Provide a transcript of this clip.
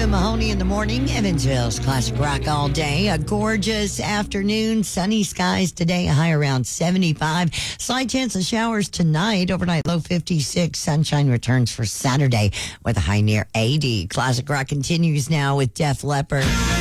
and Mahoney in the morning. Evansville's classic rock all day. A gorgeous afternoon. Sunny skies today. A high around 75. Slight chance of showers tonight. Overnight low 56. Sunshine returns for Saturday with a high near 80. Classic rock continues now with Def Leppard.